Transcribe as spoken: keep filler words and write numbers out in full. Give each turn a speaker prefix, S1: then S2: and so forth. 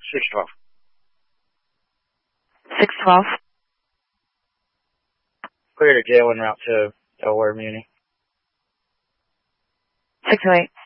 S1: six twelve.
S2: six twelve.
S1: Clear to jail en route to Delaware Muni.
S2: six oh eight.